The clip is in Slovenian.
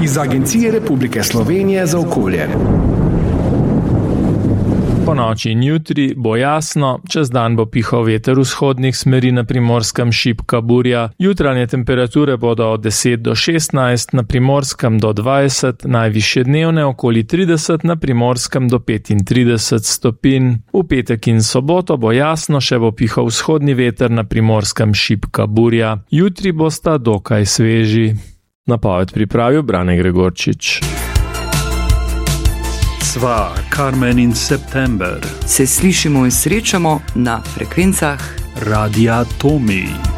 iz Agencije Republike Slovenije za okolje. Po noči in jutri bo jasno, čez dan bo pihal veter vzhodnih smeri, na Primorskem šibka burja. Jutranje temperature bodo od 10 do 16, na Primorskem do 20, najvišje dnevne okoli 30, na Primorskem do 35 stopinj. V petek in soboto bo jasno, še bo pihal vzhodni veter, na Primorskem šibka burja. Jutri bosta dokaj sveži. Napoved pripravil Brane Gregorčič. Sva Carmen in September. Se slišimo in srečamo na frekvencah Radia Tomi.